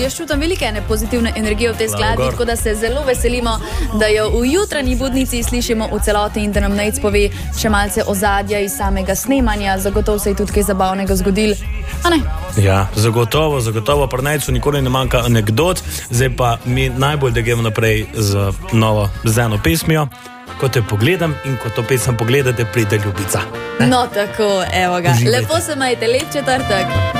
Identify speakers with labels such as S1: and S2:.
S1: jaz čutim velike pozitivne energije v tej skladbi, tako da se zelo veselimo, da jo v jutranji budnici slišimo v celoti in da nam Nejc pove še malce ozadja iz samega snemanja. Zagotovo se je tudi kaj zabavnega zgodil. A ne?
S2: Ja, zagotovo. Pri Nejcu nikoli ne manjka anekdot. Zdaj pa mi najbolj, da gremo naprej z eno pesmijo. Ko te pogledam in ko to pesem pogledate, pride ljubica.
S1: No tako, evo ga. Uživajte. Lepo se majte, lep četrtek.